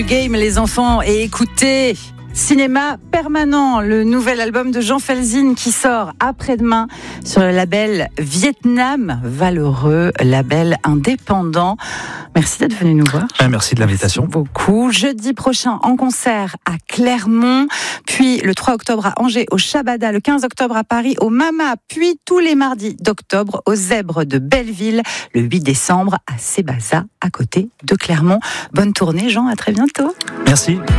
Game les enfants et écoutez Cinéma Permanent, le nouvel album de Jean Felzine qui sort après-demain sur le label Vietnam Valeureux, label indépendant. Merci d'être venu nous voir. Merci de l'invitation. Merci beaucoup. Jeudi prochain en concert à Clermont, puis le 3 octobre à Angers au Shabada, le 15 octobre à Paris au Mama, puis tous les mardis d'octobre aux Zèbres de Belleville, le 8 décembre à Sébaza à côté de Clermont. Bonne tournée Jean, à très bientôt. Merci.